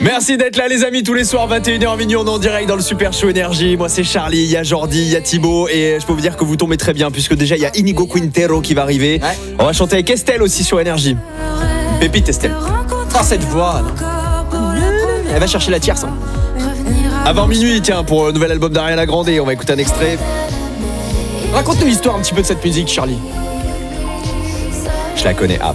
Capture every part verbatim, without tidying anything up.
Merci d'être là les amis tous les soirs vingt et une heures minuit, on est en direct dans le Super Show Énergie. Moi c'est Charlie, il y a Jordi, il y a Thibaut et je peux vous dire que vous tombez très bien puisque déjà il y a Inigo Quintero qui va arriver. Ouais. On va chanter avec Estelle aussi sur Énergie. Pépite Estelle. Oh cette voix là. Elle va chercher la tierce. Hein. Avant minuit tiens pour le nouvel album d'Ariana Grande, on va écouter un extrait. Raconte-nous l'histoire un petit peu de cette musique Charlie. Je la connais, hop.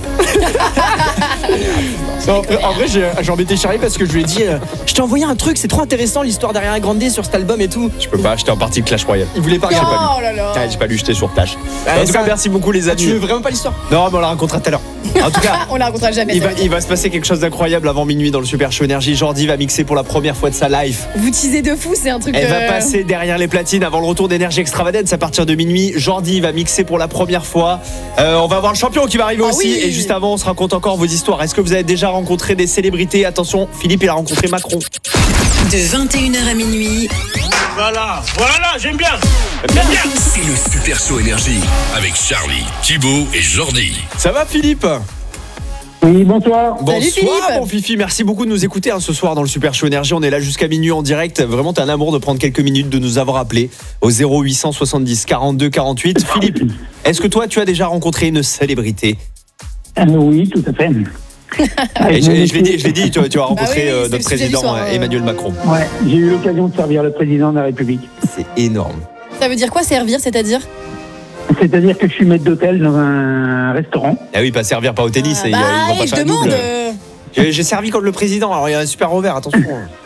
Non, en vrai, j'ai, j'ai embêté Charlie parce que je lui ai dit euh, je t'ai envoyé un truc, c'est trop intéressant l'histoire d'Ariana Grande sur cet album et tout. Je peux pas, j'étais en partie de Clash Royale. Il voulait pas regarder. Oh là là. Ah, j'ai pas lu, j'étais sur tâche. Ouais, en tout ça, cas, merci beaucoup les amis. Tu veux vraiment pas l'histoire? Non, mais on la racontera tout à l'heure. En tout cas, on la racontera jamais. Il va, il va se passer quelque chose d'incroyable avant minuit dans le Super Show Énergie. Jordi va mixer pour la première fois de sa life. Vous teasez de fou, c'est un truc. Elle euh... va passer derrière les platines avant le retour d'Énergie Extravagance à partir de minuit. Jordi va mixer pour la première fois. Euh, on va avoir le champion qui va arriver ah, aussi. Oui. Et juste avant, on se raconte encore vos histoires. Est-ce que vous avez déjà rencontré des célébrités? Attention, Philippe, il a rencontré Macron. De vingt et une heures à minuit. Voilà, voilà, j'aime bien. J'aime bien. C'est le Super Show Énergie avec Charlie, Thibaut et Jordi. Ça va Philippe? Oui, bonsoir. Bonsoir Philippe. mon Fifi, merci beaucoup de nous écouter hein, ce soir dans le Super Show Énergie. On est là jusqu'à minuit en direct. Vraiment, t'as un amour de prendre quelques minutes, de nous avoir appelé au zéro huit cent soixante-dix quarante-deux quarante-huit. Philippe, est-ce que toi, tu as déjà rencontré une célébrité? euh, Oui, tout à fait. Et je, je l'ai dit, je l'ai dit, tu, tu as rencontré bah oui, euh, notre président soir, euh... Emmanuel Macron. Ouais, j'ai eu l'occasion de servir le président de la République. C'est énorme. Ça veut dire quoi servir, c'est-à-dire? C'est-à-dire que je suis maître d'hôtel dans un restaurant. Ah oui, pas servir, pas au tennis. Ah, et, bah, ils vont pas je faire demande. double. Euh... J'ai, j'ai servi contre le président, alors il y a un super revers, attention.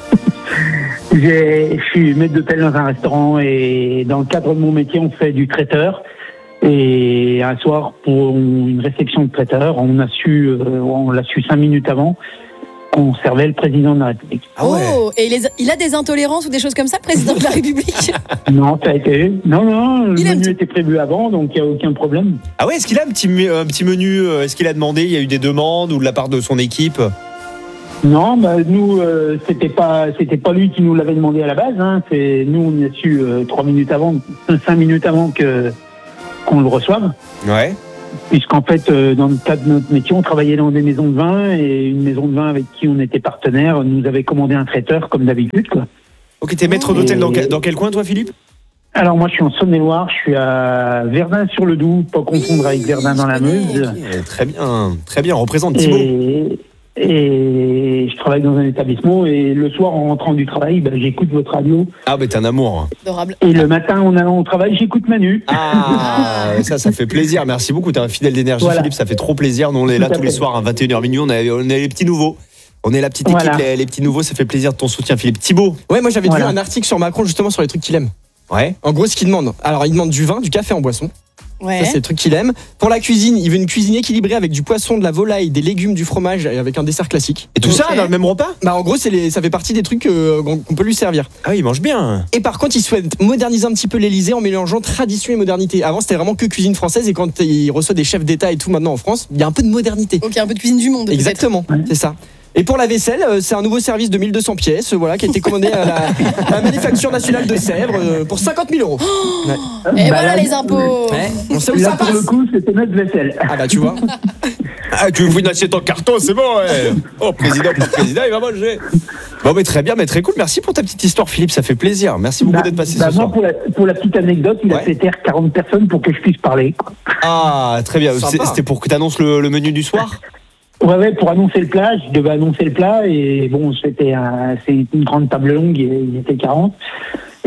J'ai, je suis maître d'hôtel dans un restaurant et dans le cadre de mon métier, on fait du traiteur. Et un soir, pour une réception de traiteur, on a su, euh, on l'a su cinq minutes avant, qu'on servait le président de la République. Ah ouais. Oh, et les... il a des intolérances ou des choses comme ça, le président de la République? Non, ça a été. Non, non, le Il menu aime... était prévu avant, donc il n'y a aucun problème. Ah ouais, est-ce qu'il a un petit, un petit menu? Est-ce qu'il a demandé? Il y a eu des demandes ou de la part de son équipe? Non, bah nous, euh, c'était pas, c'était pas lui qui nous l'avait demandé à la base. Hein. C'est nous, on a su euh, trois minutes avant, cinq minutes avant que qu'on le reçoive. Ouais. Puisqu'en fait, euh, dans le cadre de notre métier, on travaillait dans des maisons de vin et une maison de vin avec qui on était partenaire nous avait commandé un traiteur comme d'habitude, quoi. Ok, t'es maître d'hôtel dans quel, dans quel coin, toi, Philippe? Alors moi, je suis en Saône-et-Loire, je suis à Verdun-sur-le-Doubs, pas confondre avec Verdun dans la Meuse. Okay, très bien, très bien. On représente Thibaut. Et... Et je travaille dans un établissement et le soir en rentrant du travail, ben, j'écoute votre radio. Ah ben t'es un amour. Adorable. Et le matin en allant au travail, j'écoute Manu. Ah ça, ça fait plaisir. Merci beaucoup. T'es un fidèle d'énergie, voilà. Philippe. Ça fait trop plaisir. Nous on est là Tout tous les soirs à vingt et une heures minuit. On est, on est les petits nouveaux. On est la petite équipe, voilà. les, les petits nouveaux. Ça fait plaisir de ton soutien, Philippe. Thibaut. Ouais, moi j'avais voilà. vu un article sur Macron justement sur les trucs qu'il aime. Ouais. En gros, ce qu'il demande. Alors il demande du vin, du café en boisson. Ouais. Ça, c'est le truc qu'il aime. Pour la cuisine, il veut une cuisine équilibrée avec du poisson, de la volaille, des légumes, du fromage et avec un dessert classique. Et tout okay. ça dans le même repas? Bah en gros, c'est les, ça fait partie des trucs euh, qu'on peut lui servir. Ah oui, il mange bien. Et par contre, il souhaite moderniser un petit peu l'Élysée en mélangeant tradition et modernité. Avant, c'était vraiment que cuisine française et quand il reçoit des chefs d'État et tout maintenant en France, il y a un peu de modernité. Ok, un peu de cuisine du monde. Exactement, peut-être. C'est ça. Et pour la vaisselle, c'est un nouveau service de mille deux cents pièces, voilà, qui a été commandé à la, à la Manufacture Nationale de Sèvres euh, pour cinquante mille euros. Oh ouais. Et bah voilà là, les impôts. Ouais. On sait où là, ça pour passe. le coup, c'était notre vaisselle. Ah bah tu vois. Ah, tu veux une assiette en carton, c'est bon, ouais. Oh, président, pas président, il va manger. Bon, mais très bien, mais très cool. Merci pour ta petite histoire, Philippe, ça fait plaisir. Merci beaucoup bah, d'être passé bah ce moi, soir. Pour la, pour la petite anecdote, il ouais. a fait taire quarante personnes pour que je puisse parler. Ah, très bien. C'était pour que tu annonces le, le menu du soir? Ouais, ouais, pour annoncer le plat, je devais annoncer le plat et bon, c'était un, c'est une grande table longue, il était quarante et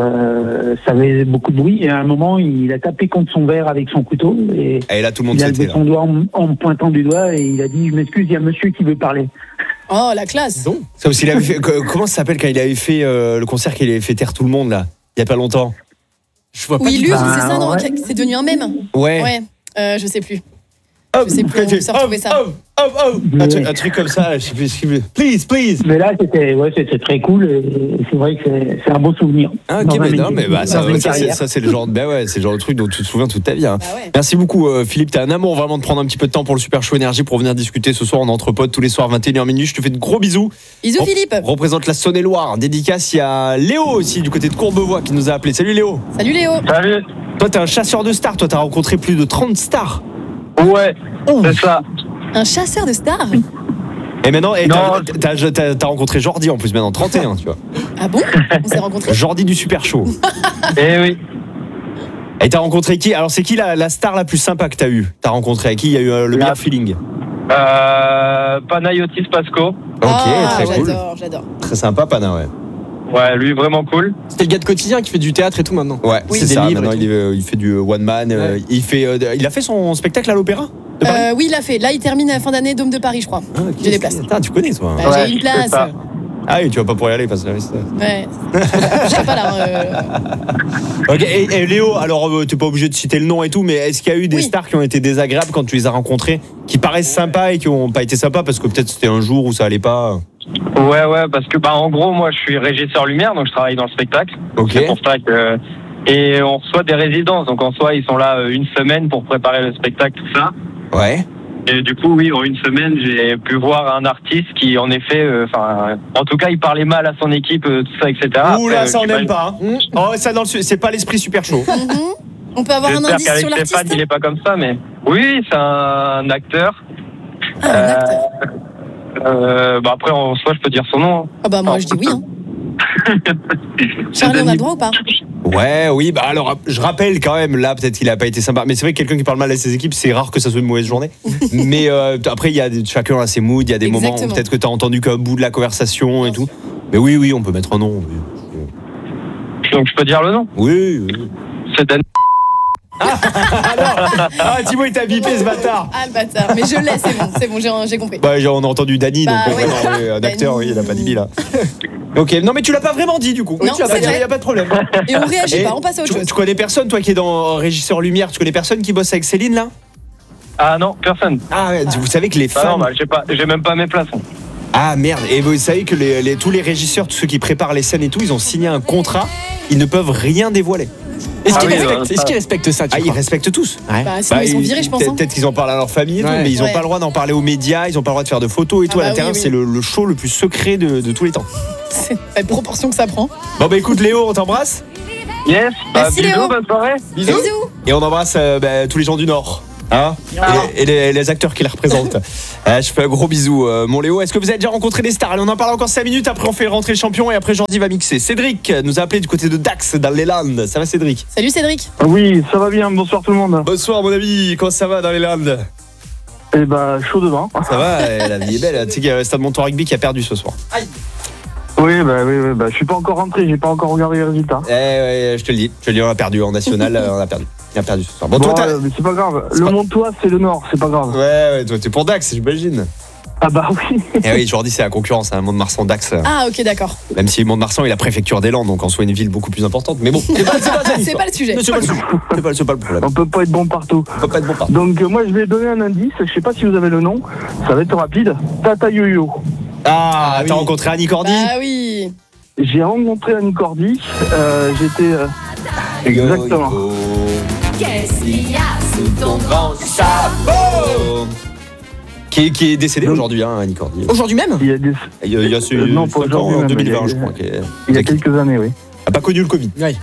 euh, ça avait beaucoup de bruit et à un moment, il a tapé contre son verre avec son couteau et, et là, tout le monde il a levé là. son doigt en, en me pointant du doigt et il a dit, je m'excuse, il y a un monsieur qui veut parler. Oh, la classe. Donc, ça aussi, il avait fait, comment ça s'appelle quand il avait fait euh, le concert qu'il avait fait taire tout le monde là, il y a pas longtemps? Je vois pas. Oui, Luz, c'est ça, non, ouais. c'est devenu un mème. Ouais. Ouais, euh, je sais plus. Oh, je sais plus, on peut se retrouver ça. Oh, oh, oh. Un, truc, un truc comme ça, je sais plus, je sais plus. Please, please. Mais là, c'était, ouais, c'était très cool et c'est vrai que c'est, c'est un beau souvenir. Ah, ok, mais non, mais bah, ça, ça, c'est, ça, c'est le genre, bah ouais, c'est le genre de truc dont tu te souviens toute ta vie. Hein. Bah ouais. Merci beaucoup, euh, Philippe. T'as un amour vraiment de prendre un petit peu de temps pour le Super Show Énergie pour venir discuter ce soir. On est entre potes tous les soirs, vingt et une heures minuit. Je te fais de gros bisous. Bisous, Re- Philippe. Représente la Saône-et-Loire. Dédicace, il y a Léo aussi du côté de Courbevoie qui nous a appelé. Salut Léo. Salut Léo. Salut. Toi, t'es un chasseur de stars. Toi, t'as rencontré plus de trente stars. Ouais, Oh. c'est ça. Un chasseur de stars. Et maintenant, et Non, t'as, t'as, t'as, t'as rencontré Jordi en plus maintenant, trente et un, tu vois. Ah bon? On s'est rencontrés? Jordi du Super Show. Eh oui. Et t'as rencontré qui? Alors c'est qui la, la star la plus sympa que t'as eu? T'as rencontré avec qui il y a eu euh, le La- meilleur feeling? Euh, Panayotis Pasco. Ok, Ah, très cool. j'adore, j'adore. Très sympa, Pana, ouais. Ouais, lui vraiment cool. C'était le gars de quotidien qui fait du théâtre et tout maintenant. Ouais, Oui. c'est Des ça. livres Maintenant, et il, est, euh, il fait du one man. euh, Ouais. il, fait, euh, il a fait son spectacle à l'Opéra de Paris. Euh, oui, il l'a fait. Là, il termine à la fin d'année, Dôme de Paris, je crois. Ah, ok. J'ai des places. Putain, tu connais, toi. Bah, Ouais, j'ai une c'est place. ça. Ah oui, tu vas pas pour y aller parce que. Ouais. Je serai pas là. euh. Ok, et, et Léo, alors euh, t'es pas obligé de citer le nom et tout, mais est-ce qu'il y a eu des Oui. stars qui ont été désagréables quand tu les as rencontrés, qui paraissent sympas et qui ont pas été sympas parce que peut-être c'était un jour où ça allait pas? Ouais, ouais, parce que bah en gros, moi, je suis régisseur lumière, donc je travaille dans le spectacle. Ok. C'est pour ça que et on reçoit des résidences, donc en soi, ils sont là euh, une semaine pour préparer le spectacle, tout ça. Ouais. Et du coup, oui, en une semaine, j'ai pu voir un artiste qui, en effet, enfin, euh, en tout cas, il parlait mal à son équipe, euh, tout ça, et cetera. Ouh là, Après, ça on euh, n'aime pas. Hein. Oh, ça dans le, su- c'est pas l'esprit Super Show. Mhm. On peut avoir un J'espère indice qu'avec sur l'artiste? Stéphane, il est pas comme ça, mais oui, c'est un acteur. Ah, un acteur. Euh, bah après, en soi, je peux dire son nom. hein. Ah bah moi, je dis oui. Hein. Charlie, on a le droit ou pas? Ouais, oui, bah alors je rappelle quand même, là peut-être qu'il a pas été sympa, mais c'est vrai que quelqu'un qui parle mal à ses équipes, c'est rare que ça soit une mauvaise journée. Mais euh, après, il y a des- chacun a ses moods, il y a des moments où Exactement. peut-être que t'as entendu qu'un bout de la conversation et tout. Mais oui, oui, on peut mettre un nom. Oui, Donc, je peux dire le nom. oui. oui. C'est Dan. Ah, Thibaut, il t'a bipé ce bâtard. Ah, le bâtard. Mais je l'ai, c'est bon, c'est bon, j'ai, j'ai compris. Bah, genre, on a entendu Dany, Bah, donc euh, ouais. vraiment, oui, un acteur, Dany. oui, il a pas dit là. Ok, non, mais tu l'as pas vraiment dit du coup. Non, tu l'as c'est pas dit, vrai. il y a pas de problème. Et on réagit Et pas, on passe à autre tu, chose. tu connais personne, toi qui es dans Régisseur Lumière, tu connais personne qui bosse avec Céline là? Ah non, personne. Ah, ouais, vous savez que les Bah fans. non, bah, j'ai pas, j'ai même pas mes places. hein. Ah merde, et vous savez que les, les- tous les régisseurs, tous ceux qui préparent les scènes et tout, ils ont signé un contrat, ils ne peuvent rien dévoiler. Est-ce Ah qu'ils oui, respectent, euh, est-ce qu'ils respectent ça, tu Ah, ils crois? respectent tous. Ouais. Bah, sinon, ils sont virés, je pense. Peut-être hein. peut-être qu'ils en parlent à leur famille et tout, Ouais. mais ils n'ont Ouais. pas le droit d'en parler aux médias, ils n'ont pas le droit de faire de photos et tout. Ah à bah l'intérieur, oui, oui. c'est le, le show le plus secret de, de tous les temps. C'est la proportion que ça prend. Bon bah écoute Léo, on t'embrasse. Yes, bah, Merci, bisous, Léo. bonne soirée. Bisous. Bisous. Et on embrasse euh, bah, tous les gens du Nord. Hein et, les, et les- les acteurs qui les représentent. Euh, je fais un gros bisou, euh, mon Léo. Est-ce que vous avez déjà rencontré des stars? Allez, on en parle encore cinq minutes. Après, on fait rentrer le champion et après, Jordi va mixer. Cédric nous a appelé du côté de Dax, dans les Landes. Ça va, Cédric? Salut Cédric. Oui, ça va bien, bonsoir tout le monde. Bonsoir, mon ami. Comment ça va dans les Landes? Eh bah, chaud devant. Ça va, euh, la vie est belle. Tu sais qu'il y a le Stade Montois Rugby qui a perdu ce soir. Oui, bah, oui, oui, bah, je suis pas encore rentré, j'ai pas encore regardé les résultats. Eh ouais, je te le dis. Je te le dis, on a perdu en national. euh, on a perdu. On a perdu ce soir. Bon, Bon, toi, t'as. euh, mais c'est pas grave. C'est Le pas- Montois, c'est le Nord, c'est pas grave. Ouais, ouais, toi, t'es pour Dax, j'imagine. Ah bah oui. Eh oui, Jordi, c'est la concurrence, hein, Mont-de-Marsan-Dax. Ah, ok, d'accord. Même si Mont-de-Marsan est la préfecture des Landes, donc en soi une ville beaucoup plus importante. Mais bon, c'est pas, c'est pas, ça, C'est l'histoire. pas le sujet. Mais c'est pas le sujet. C'est pas, c'est pas le problème. On peut pas être bon partout. On peut pas être bon partout. Donc, euh, moi, je vais donner un indice, je sais pas si vous avez le nom, ça va être rapide. Tata Yo-Yo. Ah, Ah t'as oui. rencontré Annie Cordy? Ah oui. J'ai rencontré Annie Cordy, euh, j'étais. euh, Exactement. Yo, yo. Qu'est-ce qu'il y a sous ton grand chapeau? Qui est, qui est décédée Donc- aujourd'hui, hein, Annie Cordy. Aujourd'hui même? Il y a, des... Il y a, il y a ce, Euh, non, pas cinq ans, aujourd'hui, en même, deux mille vingt, il y a- je crois. Qui est, il y a qui quelques années, oui. a pas connu le Covid. Oui.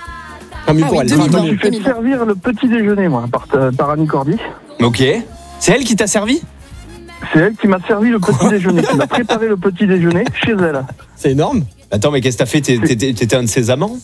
Tant mieux Ah pour oui, elle. deux mille Je vingt. me suis fait servir le petit déjeuner, moi, par, par Annie Cordy. Ok. C'est elle qui t'a servi? C'est elle qui m'a servi le petit déjeuner, qui m'a préparé le petit déjeuner chez elle. C'est énorme. Attends, mais qu'est-ce que t'as fait? T'es- T'étais t'étais un de ses amants?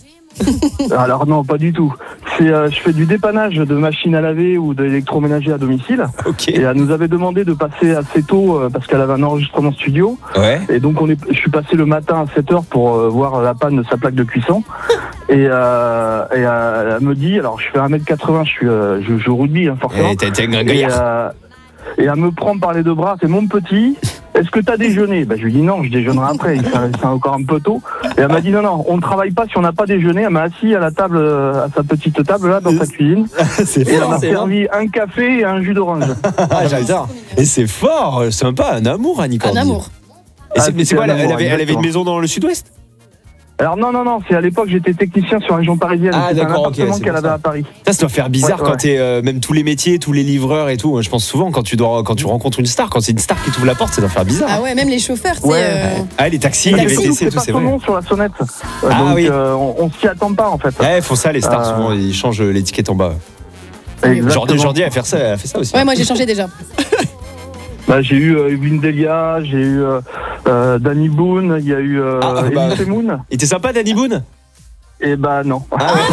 Alors non, pas du tout. C'est, euh, je fais du dépannage de machines à laver ou d'électroménager à domicile. Ok. Et elle nous avait demandé de passer assez tôt euh, parce qu'elle avait un enregistrement studio. Ouais. Et donc on est, je suis passé le matin à sept heures pour euh, voir la panne de sa plaque de cuisson. Et, euh, et euh, elle me dit, alors je fais un mètre quatre-vingts, je suis, euh, je joue au rugby hein, forcément. Eh, T'as été un Et, gaillard. euh, et elle me prend par les deux bras, c'est mon petit. Est-ce que t'as déjeuné? Ben, je lui dis non, je déjeunerai après, il- c'est encore un peu tôt. Et elle m'a dit non, non, on ne travaille pas si on n'a pas déjeuné. Elle m'a assis à la table, euh, à sa petite table là, dans sa cuisine. C'est Et elle fort. m'a c'est servi un café et un jus d'orange. Ah, j'adore. Et c'est fort, euh, sympa, un amour, Annie Un Cordy. amour. Et c'est- Ah, mais c'est quoi, elle, c'était un elle amour, avait, elle avait une exactement. maison dans le sud-ouest? Alors non, non, non, c'est à l'époque j'étais technicien sur la région parisienne. Ah, C'est un d'accord, ok, appartement c'est qu'elle pour avait ça. à Paris. Ça, ça doit faire bizarre Ouais, quand ouais. t'es, euh, même tous les métiers, tous les livreurs et tout. Je pense souvent quand tu dois, quand tu rencontres une star, quand c'est une star qui t'ouvre la porte, ça doit faire bizarre. Ah ouais, même les chauffeurs, c'est. Ouais. euh, Ah, les taxis, Les les taxis, V T C, c'est tout, pas c'est son vrai. nom sur la sonnette. Euh, Ah donc oui. euh, on, on s'y attend pas en fait. Ouais, ils font ça, les stars, Euh, souvent, ils changent l'étiquette en bas. Exactement. Jordi, Jordi, elle a fait ça, elle a fait ça aussi. Ouais, moi j'ai changé déjà. Bah, j'ai eu euh, Evelyne Delia, j'ai eu euh, euh, Danny Boone, il y a eu euh, Ah, bah. Elise Moon. Il était sympa, Danny Boone? Et bah non. Ah ouais.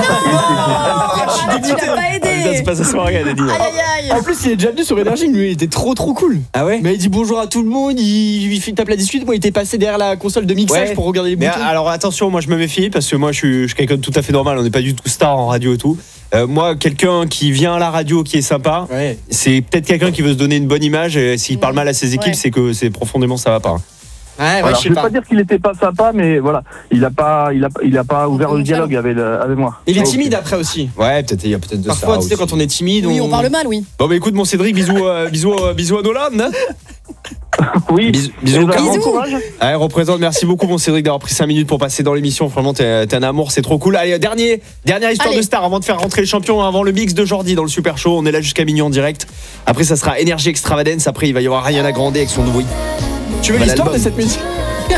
Ah, tu l'as pas Ah, putain, aidé. c'est pas sa soirée, Danny. Aïe aïe aïe. En plus, il est déjà venu sur Énergie, lui, il était trop trop cool. Ah ouais? Mais il dit bonjour à tout le monde, il, il tape la discute. Moi, il était passé derrière la console de mixage Ouais. pour regarder les Mais boutons. alors attention, moi je me méfie parce que moi je suis, je suis quelqu'un de tout à fait normal, on n'est pas du tout star en radio et tout. Euh, moi, quelqu'un qui vient à la radio qui est sympa, Ouais. c'est peut-être quelqu'un qui veut se donner une bonne image et s'il parle mal à ses équipes, Ouais. c'est que c'est profondément ça va pas. Ouais, ouais, Alors, je je sais vais pas. pas dire qu'il était pas sympa, mais voilà, il a pas, il a, il a pas ouvert le dialogue avec, le- avec moi. Il est Ok. timide après aussi. Ouais, peut-être il y a peut-être de Parfois, ça. tu sais, aussi. quand on est timide, Oui, on parle mal, oui. Bon bah écoute mon Cédric, bisous, euh, bisous, euh, bisous à Nolan. Hein. Oui. Bisous, bisous Eh au ben, Caron. bon courage. Ouais, représente. Merci beaucoup mon Cédric d'avoir pris cinq minutes pour passer dans l'émission. Vraiment, t'es, t'es un amour, c'est trop cool. Allez, dernier, dernière histoire Allez. de star avant de faire rentrer les champions, avant le mix de Jordi dans le Super Show. On est là jusqu'à minuit en direct. Après, ça sera Énergie Extravagance. Après, il va y avoir Ariana Grande avec son nouveau hit. Tu veux Bah, l'histoire de l'album. cette musique?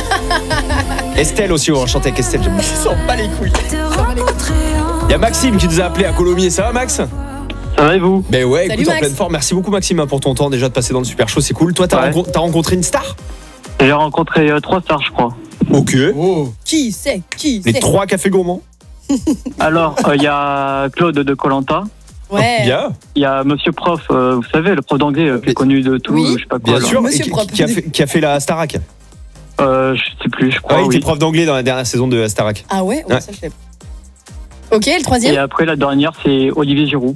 Estelle aussi, on va chanter avec Estelle. J'aime bien. Il s'en bat les couilles. Il y a Maxime qui nous a appelé à Colomiers. Ça va, Max? Ça va et vous? Ben ouais, Salut, écoute, en Max. pleine forme. Merci beaucoup, Maxime, pour ton temps déjà de passer dans le Super Show. C'est cool. Toi, t'as, Ouais. renco- t'as rencontré une star? J'ai rencontré euh, trois stars, je crois. Ok. Oh. Qui c'est? Qui Les c'est? trois cafés gourmands. Alors, euh, il y a Claude de Koh-Lanta. Ouais. Bien. Il y a Monsieur Prof, euh, vous savez, le prof d'anglais euh, plus Mais- connu de tout, Oui. je sais pas quoi. Bien là. sûr. Monsieur Et qui, Propre. qui a fait, qui a fait la Starac. Euh, je sais plus, je crois. Ouais, il oui. était prof d'anglais dans la dernière saison de Starac. Ah ouais, ouais, Ouais. ça je sais pas. Ok, le troisième. Et après, la dernière, c'est Olivier Giroud.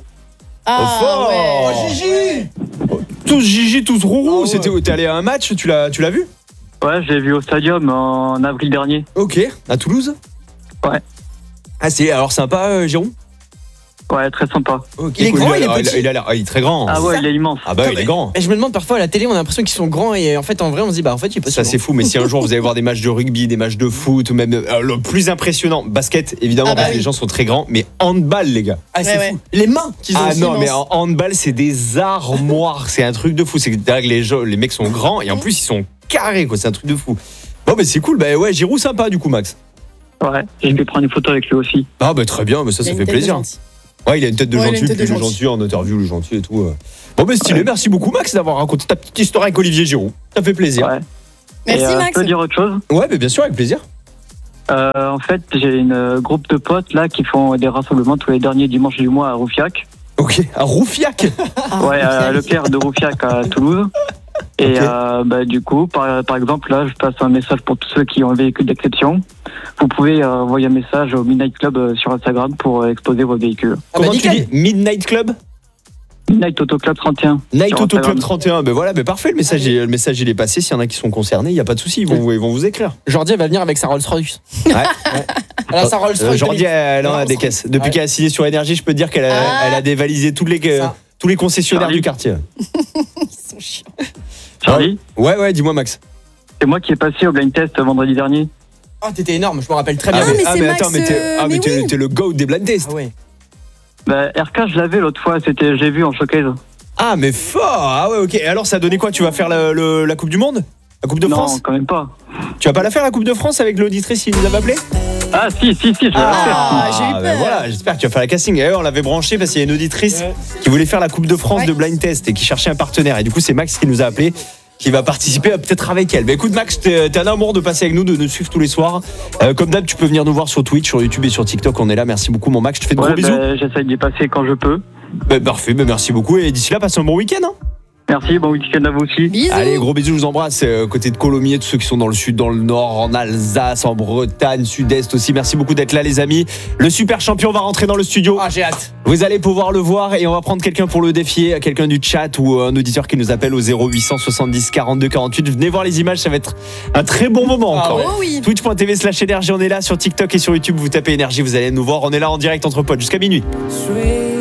Ah fort. ouais. Gigi. Tous Gigi, tous Rourou. Ah ouais. C'était, t'es allé à un match, tu l'as, tu l'as vu? Ouais, j'ai vu au Stadium en avril dernier. Ok. À Toulouse? Ouais. Ah, c'est alors sympa, euh, Giroud? Ouais, très sympa. Ok, Il est cool. grand, il est a- petit. il a l'air- ah, il est très grand. Ah ouais, ça. il est immense. Ah bah, il est grand. Et je me demande parfois à la télé, on a l'impression qu'ils sont grands et en fait, en vrai, on se dit, bah en fait, il est pas Ça si c'est grand. fou, mais si un jour vous allez voir des matchs de rugby, des matchs de foot, ou même euh, le plus impressionnant, basket évidemment, Ah bah parce que oui. les gens sont très grands, mais handball les gars. Ah, c'est Ouais, fou. Les mains qu'ils ont. Ah aussi. non, mais immense. en handball c'est des armoires, c'est un truc de fou. C'est que derrière, les, gens- les mecs sont grands et en plus ils sont carrés quoi, c'est un truc de fou. Bon mais c'est cool, bah ouais, Giroud sympa du coup Max. Ouais, et je vais prendre une photo avec lui aussi. Ah bah très bien, mais ça Il a ça une fait tête de plaisir. gentil. Ouais, il a une tête de Ouais, il a une gentil, tête de puis il est gentil. gentil en interview, le gentil et tout. euh. Bon bah stylé, merci beaucoup Max d'avoir raconté ta petite histoire avec Olivier Giroud. Ça fait plaisir. Ouais. Merci et, euh, Max. Je peux dire autre chose? Ouais, mais bien sûr, avec plaisir. Euh, en fait, j'ai une euh, groupe de potes là qui font des rassemblements tous les derniers dimanches du mois à Roufiac. Ok, à Roufiac. Ah, Ouais, à ok. Leclerc de Roufiac à Toulouse. Et Ok. euh, bah, du coup, par, par exemple, là, je passe un message pour tous ceux qui ont un véhicule d'exception. Vous pouvez euh, envoyer un message au Midnight Club euh, sur Instagram pour euh, exposer vos véhicules. Ah bah, Comment tu nickel. dis Midnight Club? Midnight Auto Club trente et un. Night sur Auto Instagram. Club trente et un, ben voilà, ben parfait, le message, est- le message il est passé, s'il y en a qui sont concernés, il n'y a pas de souci, ils vont, vous- ils vont vous écrire. Jordi, elle va venir avec sa Rolls Royce. Ouais. Elle a sa Rolls Euh, Royce. Jordi, elle en a des caisses. Depuis Ouais. qu'elle a signé sur Énergie, je peux te dire qu'elle a, Ah. elle a dévalisé tous les, euh, Ça. tous les concessionnaires Charlie. du quartier. Ils sont chiants. Charlie, Ouais, ouais, dis-moi Max. c'est moi qui ai passé au blind test vendredi dernier. Ah, t'étais énorme, je me rappelle très bien. Ah, mais c'est Max, attends, mais t'es, euh, ah, mais mais t'es- oui. t'es le goat des blind tests. Ah ouais. Bah, R K, je l'avais l'autre fois, c'était, j'ai vu en showcase. Ah, mais fort. Ah ouais, ok. Et alors, ça a donné quoi? Tu vas faire la, le- la Coupe du Monde? La Coupe de non, France? quand même pas. Tu vas pas la faire la Coupe de France avec l'auditrice qui nous avait appelé? Ah, si, si, si, je vais la faire. Ah, j'ai eu ben peur. voilà, j'espère que tu vas faire la casting. Et ouais, on l'avait branché parce qu'il y a une auditrice Ouais. qui voulait faire la Coupe de France Ouais. de blind test et qui cherchait un partenaire. Et du coup, c'est Max qui nous a appelé, qui va participer euh, peut-être avec elle. Mais écoute, Max, t'es, t'es un amour de passer avec nous, de nous suivre tous les soirs. Euh, comme d'hab, tu peux venir nous voir sur Twitch, sur YouTube et sur TikTok. On est là. Merci beaucoup, mon Max. Je te fais de Ouais, gros bisous. bah, j'essaye d'y passer quand je peux. Bah, parfait, bah, merci beaucoup. Et d'ici là, passe un bon week-end. Hein. Merci, bon week-end à vous aussi. Bisous. Allez, gros bisous, je vous embrasse. Euh, côté de Colomiers, tous ceux qui sont dans le sud, dans le nord, en Alsace, en Bretagne, sud-est aussi. Merci beaucoup d'être là, les amis. Le super champion va rentrer dans le studio. Ah, j'ai hâte. Vous allez pouvoir le voir et on va prendre quelqu'un pour le défier, quelqu'un du chat ou un auditeur qui nous appelle au zéro huit cent soixante-dix quarante-deux quarante-huit. Venez voir les images, ça va être un très bon moment Ah encore. ouais. Oh oui. Twitch.tv slash énergie, on est là sur TikTok et sur YouTube, vous tapez énergie, vous allez nous voir, on est là en direct entre potes jusqu'à minuit. Sweet